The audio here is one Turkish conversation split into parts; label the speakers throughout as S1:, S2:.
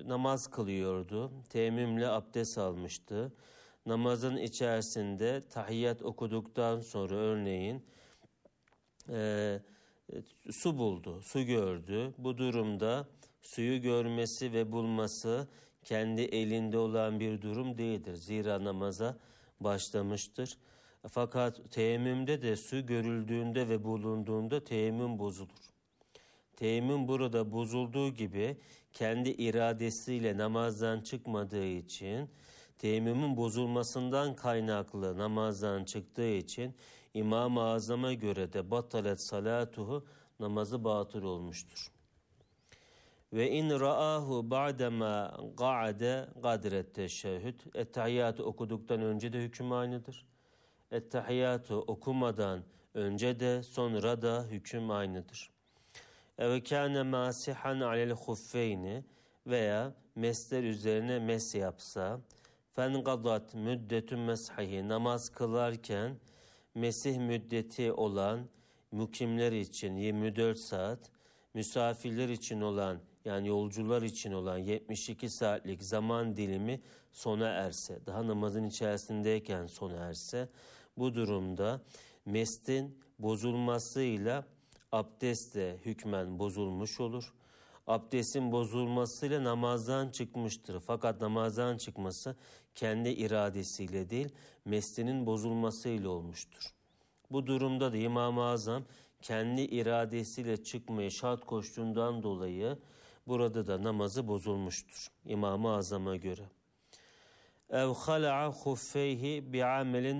S1: namaz kılıyordu. Teyemmümle abdest almıştı. Namazın içerisinde tahiyyat okuduktan sonra örneğin su buldu, su gördü. Bu durumda suyu görmesi ve bulması kendi elinde olan bir durum değildir. Zira namaza başlamıştır. Fakat teyemmümde de su görüldüğünde ve bulunduğunda teyemmüm bozulur. Teyemmüm burada bozulduğu gibi kendi iradesiyle namazdan çıkmadığı için, teyemmümün bozulmasından kaynaklı namazdan çıktığı için İmam-ı Azam'a göre de batalet salatuhu, namazı batıl olmuştur. Ve in ra'ahu ba'dema qa'ade qadret teşehhüd. Ettehiyyatı okuduktan önce de hüküm aynıdır. Ettehiyyatı okumadan önce de sonra da hüküm aynıdır. Ev kâne mâsihan alel huffeyni, veya mesler üzerine mes yapsa, fengadat müddetü meshihi, namaz kılarken mesih müddeti olan mukimler için 24 saat, misafirler için olan, yani yolcular için olan 72 saatlik zaman dilimi sona erse, daha namazın içerisindeyken sona erse, bu durumda mestin bozulmasıyla abdest de hükmen bozulmuş olur. Abdestin bozulmasıyla namazdan çıkmıştır. Fakat namazdan çıkması kendi iradesiyle değil, mesleğinin bozulmasıyla olmuştur. Bu durumda da İmam-ı Azam kendi iradesiyle çıkmaya şart koştuğundan dolayı burada da namazı bozulmuştur İmam-ı Azam'a göre. Ev khala'a huffeyhi bi'amelin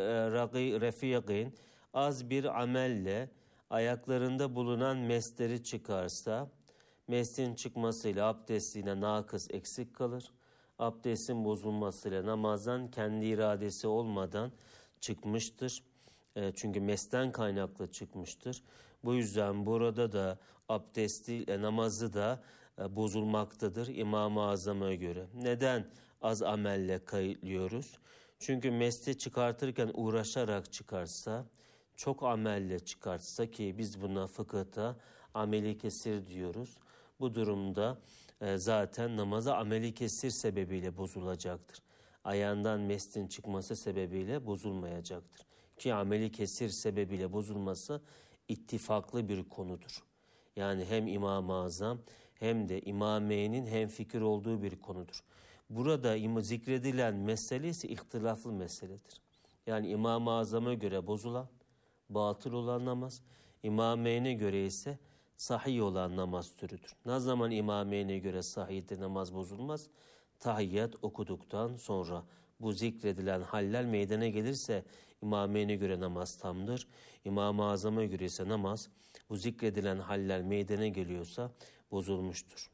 S1: rafiqin, az bir amelle ayaklarında bulunan mesleri çıkarsa, mesleğin çıkmasıyla abdestine nakıs, eksik kalır. Abdestin bozulmasıyla namazdan kendi iradesi olmadan çıkmıştır. Çünkü mesten kaynaklı çıkmıştır. Bu yüzden burada da abdesti, namazı da bozulmaktadır İmam-ı Azam'a göre. Neden az amelle kayıtlıyoruz? Çünkü mesle çıkartırken uğraşarak çıkarsa, çok amelle çıkartsa, ki biz buna fıkıhta ameli kesir diyoruz. Bu durumda zaten namaza ameli kesir sebebiyle bozulacaktır. Ayağından meslin çıkması sebebiyle bozulmayacaktır. Ki ameli kesir sebebiyle bozulması ittifaklı bir konudur. Yani hem İmam-ı Azam hem de İmameyn'in hemfikir olduğu bir konudur. Burada zikredilen mesele ise ihtilaflı meseledir. Yani İmam-ı Azam'a göre bozulan, batıl olan namaz, İmameyn'e göre ise sahih olan namaz türüdür. Ne zaman İmameyn'e göre sahihte namaz bozulmaz? Tahiyyat okuduktan sonra bu zikredilen haller meydana gelirse İmameyn'e göre namaz tamdır. İmam-ı Azam'a göre ise namaz, bu zikredilen haller meydana geliyorsa bozulmuştur.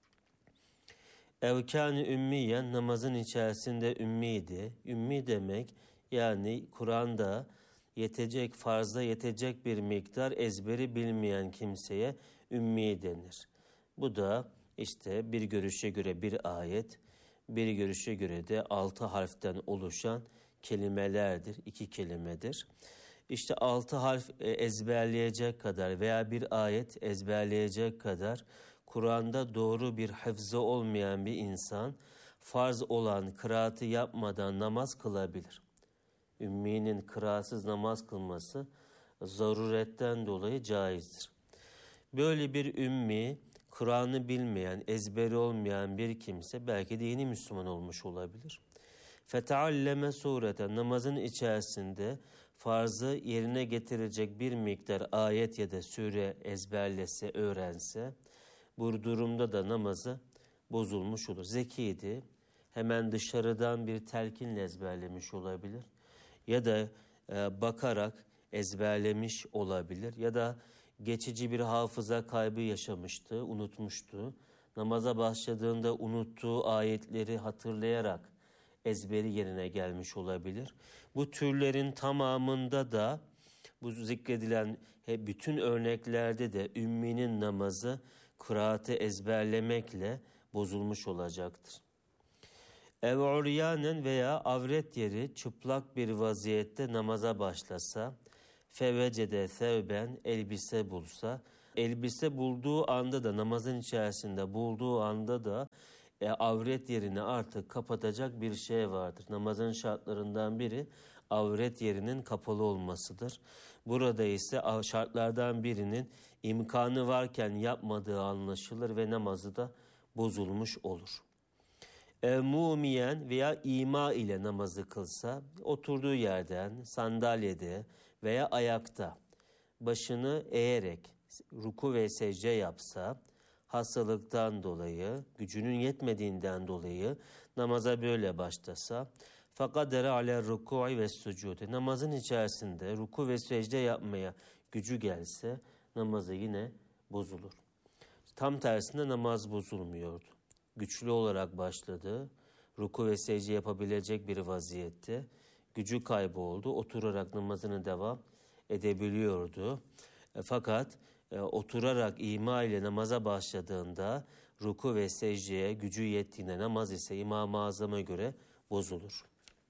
S1: Evkâni ümmiyen, namazın içerisinde ümmiydi. Ümmi demek yani Kur'an'da yetecek, farzda yetecek bir miktar ezberi bilmeyen kimseye ümmi denir. Bu da işte bir görüşe göre bir ayet, bir görüşe göre de 6 harften oluşan kelimelerdir, 2 kelimedir. İşte 6 harf ezberleyecek kadar veya bir ayet ezberleyecek kadar Kur'an'da doğru bir hafızı olmayan bir insan farz olan kıraatı yapmadan namaz kılabilir. Ümminin kıraatsız namaz kılması zaruretten dolayı caizdir. Böyle bir ümmi, Kur'an'ı bilmeyen, ezberi olmayan bir kimse belki de yeni Müslüman olmuş olabilir. Fetealleme sureten, namazın içerisinde farzı yerine getirecek bir miktar ayet ya da sure ezberlese, öğrense, bu durumda da namazı bozulmuş olur. Zekiydi, hemen dışarıdan bir telkinle ezberlemiş olabilir. Ya da bakarak ezberlemiş olabilir. Ya da geçici bir hafıza kaybı yaşamıştı, unutmuştu. Namaza başladığında unuttuğu ayetleri hatırlayarak ezberi yerine gelmiş olabilir. Bu türlerin tamamında da, bu zikredilen bütün örneklerde de ümminin namazı kıraatı ezberlemekle bozulmuş olacaktır. Ev uryanen, veya avret yeri çıplak bir vaziyette namaza başlasa, fevecede sevben, elbise bulsa, elbise bulduğu anda da, namazın içerisinde bulduğu anda da avret yerini artık kapatacak bir şey vardır. Namazın şartlarından biri avret yerinin kapalı olmasıdır. Burada ise şartlardan birinin imkanı varken yapmadığı anlaşılır ve namazı da bozulmuş olur. Mumiyen veya ima ile namazı kılsa, oturduğu yerden, sandalyede veya ayakta başını eğerek ruku ve secde yapsa, hastalıktan dolayı, gücünün yetmediğinden dolayı namaza böyle başlasa, fakadere ale ruku'i ve sucudi, namazın içerisinde ruku ve secde yapmaya gücü gelse namazı yine bozulur. Tam tersine namaz bozulmuyordu. Güçlü olarak başladı, ruku ve secde yapabilecek bir vaziyette, gücü kayboldu, oturarak namazını devam edebiliyordu. Fakat oturarak ima ile namaza başladığında ruku ve secdeye gücü yettiğinde namaz ise İmam-ı Azam'a göre bozulur.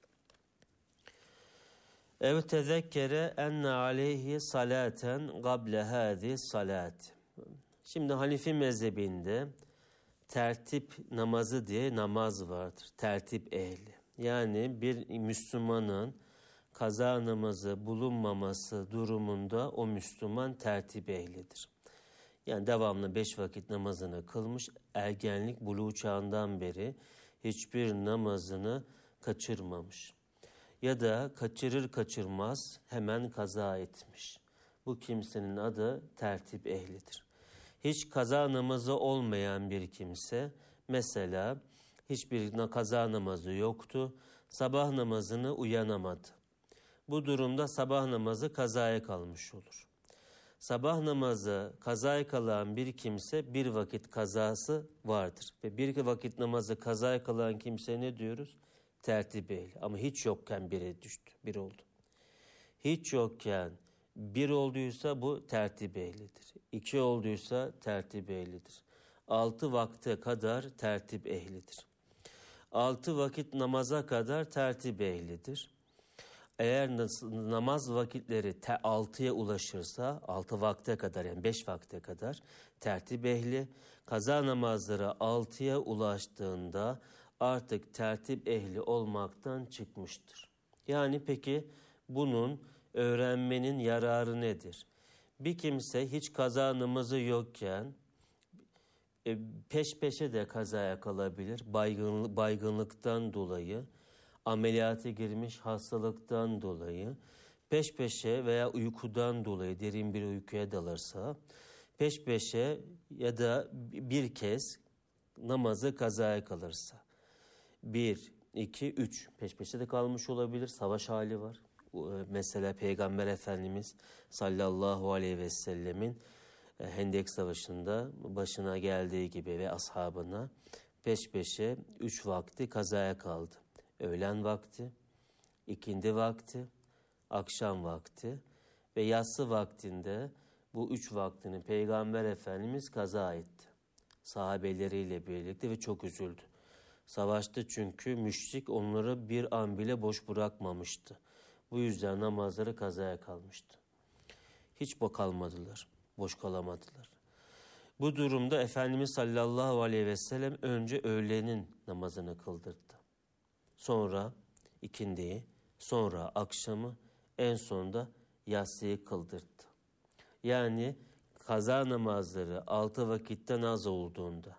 S1: Ev tezekkere enne aleyhi salaten gable hâzi salat. Şimdi Hanefi mezhebinde tertip namazı diye namaz vardır. Tertip ehli. Yani bir Müslümanın kaza namazı bulunmaması durumunda o Müslüman tertip ehlidir. Yani devamlı 5 vakit namazını kılmış, ergenlik buluğ çağından beri hiçbir namazını kaçırmamış. Ya da kaçırır kaçırmaz hemen kaza etmiş. Bu kimsenin adı tertip ehlidir. Hiç kaza namazı olmayan bir kimse, mesela hiçbir kaza namazı yoktu, sabah namazını uyanamadı. Bu durumda sabah namazı kazaya kalmış olur. Sabah namazı kazaya kalan bir kimse bir vakit kazası vardır. Ve bir vakit namazı kazaya kalan kimse ne diyoruz? Tertip ehli. Ama hiç yokken bire düştü, bir oldu. Hiç yokken bir olduysa bu tertip ehlidir. 2 olduysa tertip ehlidir. 6 vakte kadar tertip ehlidir. 6 vakit namaza kadar tertip ehlidir. Eğer namaz vakitleri 6'ya ulaşırsa, 6 vakte kadar yani 5 vakte kadar tertip ehli, kaza namazları 6'ya ulaştığında artık tertip ehli olmaktan çıkmıştır. Yani peki bunun öğrenmenin yararı nedir? Bir kimse hiç kaza namazı yokken peş peşe de kazaya kalabilir, baygınlıktan dolayı, ameliyata girmiş hastalıktan dolayı, peş peşe veya uykudan dolayı derin bir uykuya dalırsa, peş peşe ya da bir kez namazı kazaya kalırsa, 1, 2, 3 peş peşe de kalmış olabilir, savaş hali var. Mesela Peygamber Efendimiz sallallahu aleyhi ve sellemin Hendek Savaşı'nda başına geldiği gibi ve ashabına peş peşe 3 vakti kazaya kaldı. Öğlen vakti, ikindi vakti, akşam vakti ve yatsı vaktinde bu 3 vaktini Peygamber Efendimiz kaza etti. Sahabeleriyle birlikte ve çok üzüldü. Savaşta çünkü müşrik onları bir an bile boş bırakmamıştı. Bu yüzden namazları kazaya kalmıştı. Hiç kalmadılar, boş kalamadılar. Bu durumda Efendimiz sallallahu aleyhi ve sellem önce öğlenin namazını kıldırdı. Sonra ikindiyi, sonra akşamı, en sonunda yatsıyı kıldırdı. Yani kaza namazları 6 vakitten az olduğunda,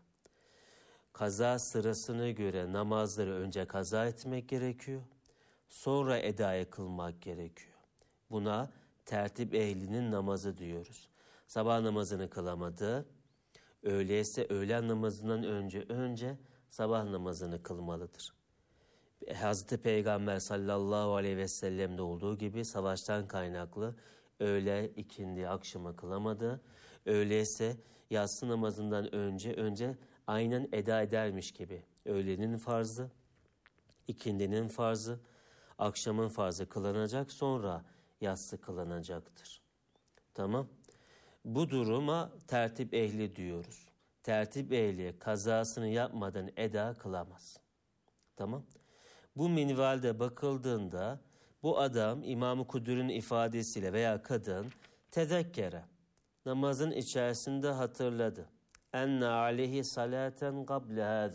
S1: kaza sırasına göre namazları önce kaza etmek gerekiyor, sonra edaya kılmak gerekiyor. Buna tertip ehlinin namazı diyoruz. Sabah namazını kılamadı, öğleyse öğlen namazından önce sabah namazını kılmalıdır. Hazreti Peygamber sallallahu aleyhi ve sellem'de olduğu gibi savaştan kaynaklı öğle, ikindi, akşama kılamadı. Öğleyse yatsı namazından önce aynen eda edermiş gibi öğlenin farzı, ikindinin farzı, akşamın farzı kılınacak, sonra yatsı kılınacaktır. Tamam. Bu duruma tertip ehli diyoruz. Tertip ehli kazasını yapmadan eda kılamaz. Tamam. Bu minvalde bakıldığında bu adam İmam-ı Kudür'ün ifadesiyle veya kadın tezekkere, namazın içerisinde hatırladı. Enne aleyhi salaten gable